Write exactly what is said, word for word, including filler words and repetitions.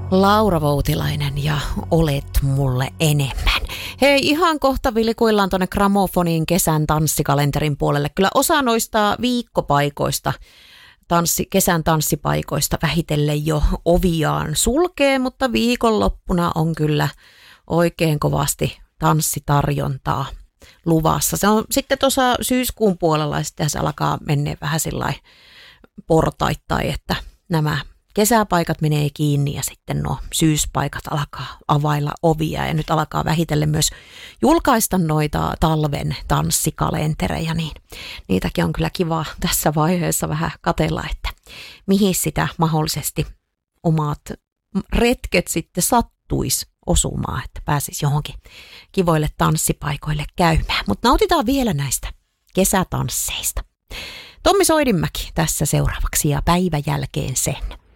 Laura Voutilainen ja Olet mulle enemmän. Hei, ihan kohta vilkuillaan tuonne Gramofoniin kesän tanssikalenterin puolelle. Kyllä osa noista viikkopaikoista, tanssi, kesän tanssipaikoista vähitellen jo oviaan sulkee, mutta viikonloppuna on kyllä oikein kovasti tanssitarjontaa luvassa. Se on sitten tuossa syyskuun puolella ja sitten se alkaa mennä vähän sillai portaittain, että nämä kesäpaikat menee kiinni ja sitten nuo syyspaikat alkaa availla ovia ja nyt alkaa vähitellen myös julkaista noita talven tanssikalentereja, niin niitäkin on kyllä kiva tässä vaiheessa vähän katsella, että mihin sitä mahdollisesti omat retket sitten sattuisi osumaan, että pääsisi johonkin kivoille tanssipaikoille käymään. Mutta nautitaan vielä näistä kesätansseista. Tommi Soidinmäki tässä seuraavaksi ja päivän jälkeen sen.